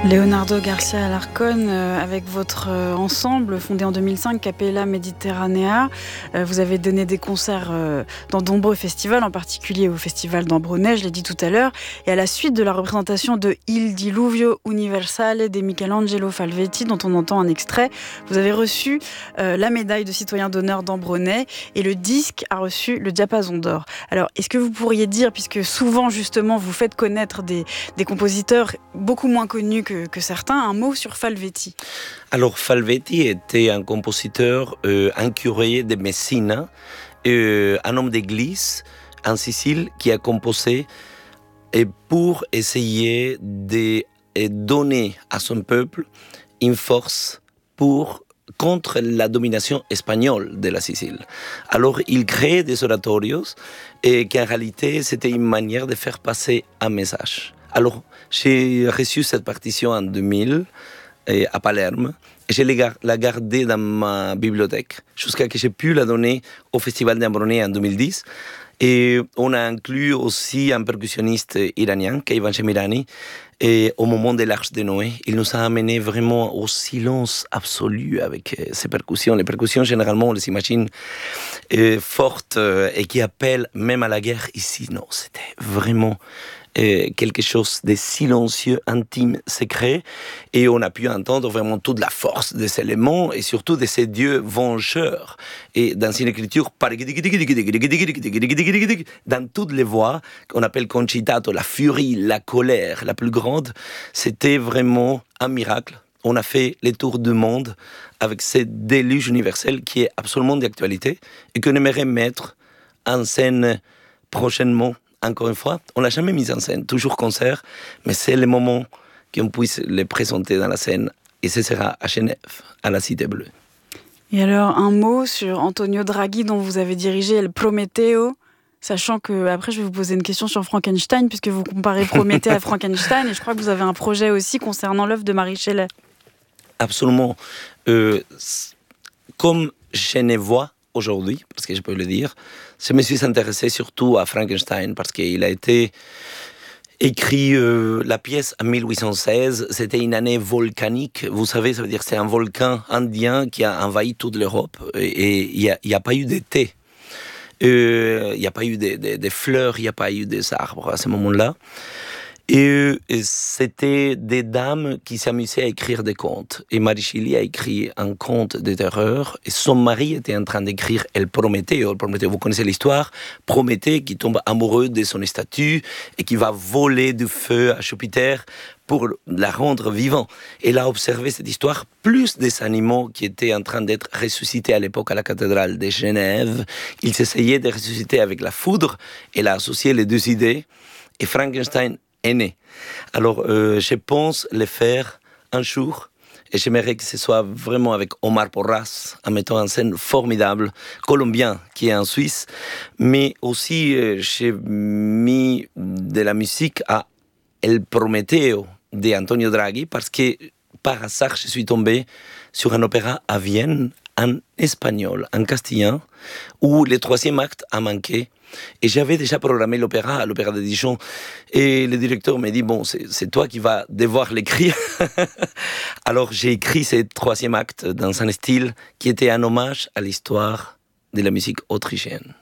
Leonardo García Alarcón, avec votre ensemble fondé en 2005, Capella Mediterranea, vous avez donné des concerts dans de nombreux festivals, en particulier au festival d'Ambronay, je l'ai dit tout à l'heure, et à la suite de la représentation de Il Diluvio Universale de Michelangelo Falvetti, dont on entend un extrait, vous avez reçu la médaille de citoyen d'honneur d'Ambronay, et le disque a reçu le Diapason d'or. Alors, est-ce que vous pourriez dire, puisque souvent justement vous faites connaître des compositeurs beaucoup moins connus que certains, un mot sur Falvetti? Alors Falvetti était un compositeur, un curé de Messina, un homme d'église en Sicile qui a composé pour essayer de donner à son peuple une force contre la domination espagnole de la Sicile. Alors il créait des oratorios et qu'en réalité c'était une manière de faire passer un message. Alors, j'ai reçu cette partition en 2000 à Palerme et je l'ai gardée dans ma bibliothèque jusqu'à ce que j'ai pu la donner au Festival d'Ambronay en 2010. Et on a inclus aussi un percussionniste iranien, Keivan Shemirani, et au moment de l'Arche de Noé, il nous a amené vraiment au silence absolu avec ces percussions. Les percussions, généralement, on les imagine fortes et qui appellent même à la guerre. Ici, non, c'était vraiment quelque chose de silencieux, intime, secret, et on a pu entendre vraiment toute la force de ces éléments et surtout de ces dieux vengeurs. Et dans une écriture, dans toutes les voix, qu'on appelle concitato, la furie, la colère, la plus grande, c'était vraiment un miracle. On a fait le tour du monde avec ce déluge universel qui est absolument d'actualité et qu'on aimerait mettre en scène prochainement. Encore une fois, on ne l'a jamais mis en scène, toujours concert, mais c'est le moment qu'on puisse les présenter dans la scène. Et ce sera à Genève, à la Cité Bleue. Et alors, un mot sur Antonio Draghi, dont vous avez dirigé El Prometeo, sachant que, après, je vais vous poser une question sur Frankenstein, puisque vous comparez Prométhée à Frankenstein, et je crois que vous avez un projet aussi concernant l'œuvre de Marie Shelley. Absolument. Comme Genevois, aujourd'hui, parce que je peux le dire, je me suis intéressé surtout à Frankenstein parce qu'il a été écrit la pièce en 1816. C'était une année volcanique. Vous savez, ça veut dire que c'est un volcan indien qui a envahi toute l'Europe et il n'y a pas eu d'été. Il n'y a pas eu de fleurs, il n'y a pas eu des arbres à ce moment-là. Et c'était des dames qui s'amusaient à écrire des contes. Et Marie Shelley a écrit un conte de terreur. Et son mari était en train d'écrire El Prometeo. Vous connaissez l'histoire. Prométhée qui tombe amoureux de son statue et qui va voler du feu à Jupiter pour la rendre vivante. Elle a observé cette histoire, plus des animaux qui étaient en train d'être ressuscités à l'époque à la cathédrale de Genève. Ils essayaient de ressusciter avec la foudre. Elle a associé les deux idées. Et Frankenstein est né. Alors, je pense le faire un jour, et j'aimerais que ce soit vraiment avec Omar Porras, un metteur en scène formidable, colombien, qui est en Suisse, mais aussi j'ai mis de la musique à El Prometeo de Antonio Draghi, parce que par hasard, je suis tombé sur un opéra à Vienne, en espagnol, en castillan, où le troisième acte a manqué. Et j'avais déjà programmé l'opéra à l'Opéra de Dijon. Et le directeur m'a dit, bon, c'est toi qui vas devoir l'écrire. Alors j'ai écrit ce troisième acte dans un style qui était un hommage à l'histoire de la musique autrichienne.